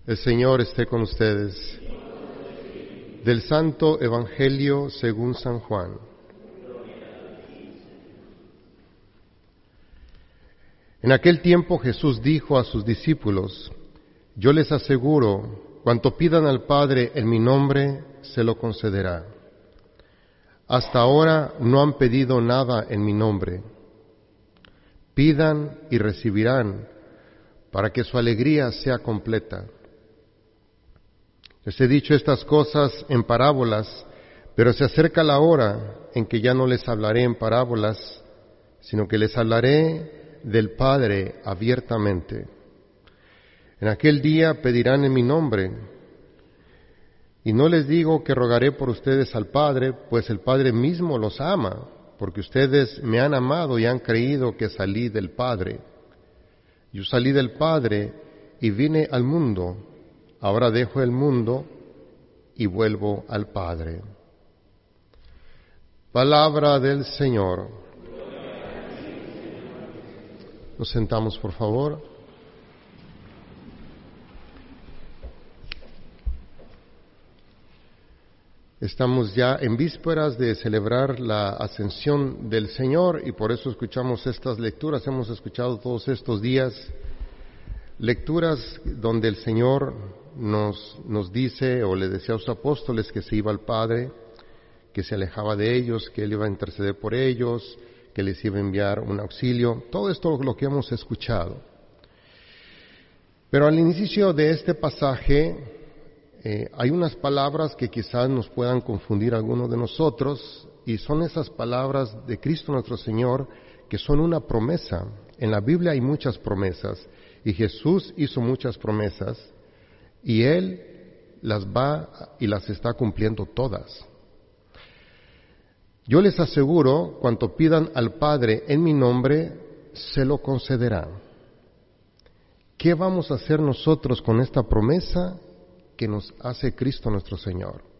El Señor esté con ustedes. Del Santo Evangelio según San Juan. En aquel tiempo Jesús dijo a sus discípulos: Yo les aseguro, cuanto pidan al Padre en mi nombre, se lo concederá. Hasta ahora no han pedido nada en mi nombre. Pidan y recibirán, para que su alegría sea completa. Les he dicho estas cosas en parábolas, pero se acerca la hora en que ya no les hablaré en parábolas, sino que les hablaré del Padre abiertamente. En aquel día pedirán en mi nombre, y no les digo que rogaré por ustedes al Padre, pues el Padre mismo los ama, porque ustedes me han amado y han creído que salí del Padre. Yo salí del Padre y vine al mundo. Ahora dejo el mundo y vuelvo al Padre. Palabra del Señor. Nos sentamos, por favor. Estamos ya en vísperas de celebrar la ascensión del Señor y por eso escuchamos estas lecturas. Hemos escuchado todos estos días lecturas donde el Señor nos dice o le decía a sus apóstoles que se iba al Padre, que se alejaba de ellos, que Él iba a interceder por ellos, que les iba a enviar un auxilio. Todo esto es lo que hemos escuchado. Pero al inicio de este pasaje hay unas palabras que quizás nos puedan confundir a algunos de nosotros, y son esas palabras de Cristo nuestro Señor que son una promesa. En la Biblia hay muchas promesas y Jesús hizo muchas promesas y Él las va y las está cumpliendo todas. Yo les aseguro, cuanto pidan al Padre en mi nombre, se lo concederá. ¿Qué vamos a hacer nosotros con esta promesa que nos hace Cristo nuestro Señor?